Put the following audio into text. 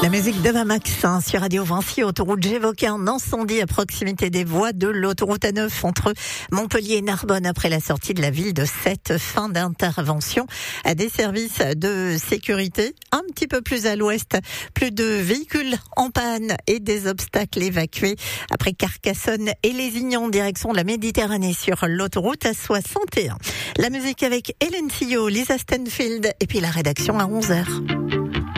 La musique de Vamax sur Radio Vinci, autoroute. J'évoquais un incendie à proximité des voies de l'autoroute A9 entre Montpellier et Narbonne après la sortie de la ville de cette fin d'intervention à des services de sécurité. Un petit peu plus à l'ouest, plus de véhicules en panne et des obstacles évacués après Carcassonne et Lézignan en direction de la Méditerranée sur l'autoroute A61. La musique avec Hélène Sillot, Lisa Stanfield et puis la rédaction à 11h.